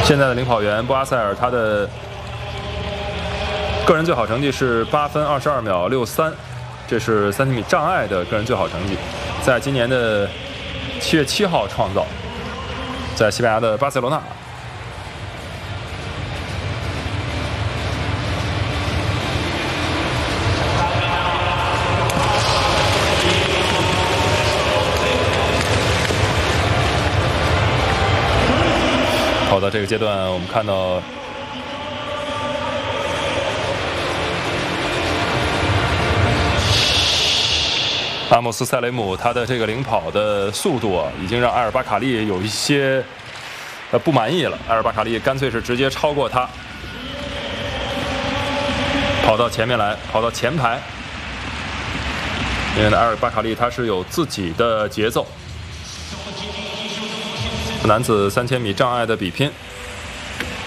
现在的领跑员布阿塞尔，他的个人最好成绩是8分22秒63，这是3000米障碍的个人最好成绩，在今年的7月7号创造，在西班牙的巴塞罗那。跑到这个阶段，我们看到阿莫斯·塞雷姆他的这个领跑的速度啊，已经让埃尔巴卡利有一些不满意了。埃尔巴卡利干脆是直接超过他，跑到前面来，跑到前排。因为呢，埃尔巴卡利他是有自己的节奏。男子3000米障碍的比拼，